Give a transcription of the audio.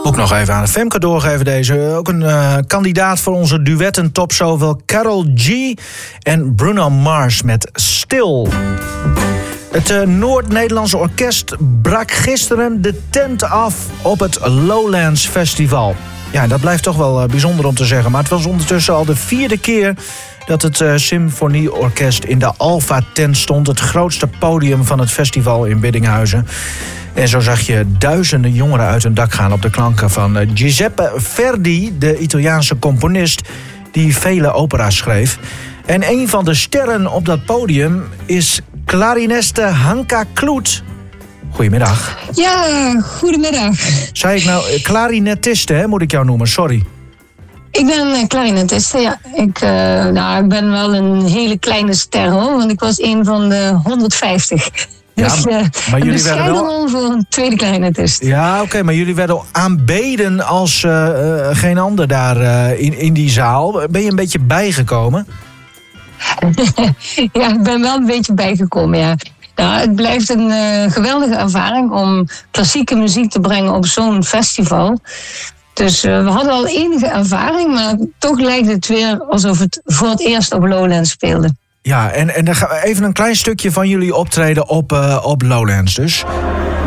Ook nog even aan Femke doorgeven deze. Ook een kandidaat voor onze duettentop, zowel Karol G en Bruno Mars met Stil. Het Noord-Nederlandse orkest brak gisteren de tent af op het Lowlands Festival. Ja, dat blijft toch wel bijzonder om te zeggen. Maar het was ondertussen al de 4e keer dat het Symfonieorkest in de Alpha-tent stond. Het grootste podium van het festival in Biddinghuizen. En zo zag je duizenden jongeren uit hun dak gaan op de klanken van Giuseppe Verdi, de Italiaanse componist die vele opera's schreef. En een van de sterren op dat podium is klariniste Hanka Kloet. Goedemiddag. Ja, goedemiddag. Zei ik nou klarinetiste, hè, moet ik jou noemen, sorry. Ik ben klarinetiste, ja. Ik ben wel een hele kleine ster, hoor, want ik was een van de 150. Ja, dus maar jullie werden wel voor een tweede klarinetist. Ja, oké, maar jullie werden aanbeden als geen ander daar in die zaal. Ben je een beetje bijgekomen? Ja, ik ben wel een beetje bijgekomen, ja. Nou, het blijft een geweldige ervaring om klassieke muziek te brengen op zo'n festival. Dus we hadden al enige ervaring, maar toch lijkt het weer alsof het voor het eerst op Lowlands speelde. Ja, en dan gaan we even een klein stukje van jullie optreden op Lowlands dus.